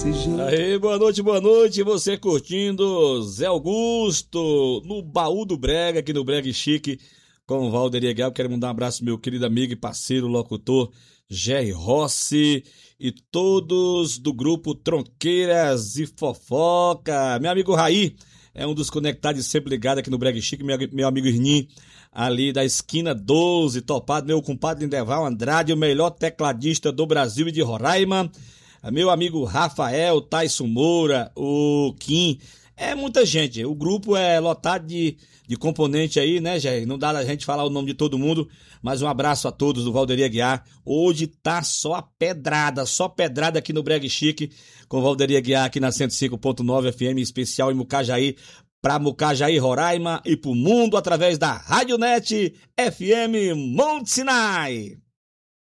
desse jeito. Aí, boa noite, você curtindo Zé Augusto no Baú do Brega, aqui no Brega Chique, com o Valderia Guiar. Quero mandar um abraço pro meu querido amigo e parceiro, locutor, Jerry Rossi e todos do grupo Tronqueiras e Fofoca. Meu amigo Raí é um dos conectados sempre ligado aqui no Brega Chique, meu amigo Irnim, ali da esquina 12, topado, meu compadre Lindeval Andrade, o melhor tecladista do Brasil e de Roraima. Meu amigo Rafael, Tyson Moura, o Kim, é muita gente, o grupo é lotado de componente aí, né, Jair? Não dá a gente falar o nome de todo mundo, mas um abraço a todos do Valderia Guiar. Hoje tá só pedrada aqui no Brega Chique, com o Valderia Guiar aqui na 105.9 FM, especial em Mucajaí, pra Mucajaí, Roraima e pro mundo através da Rádio Net FM Monte Sinai.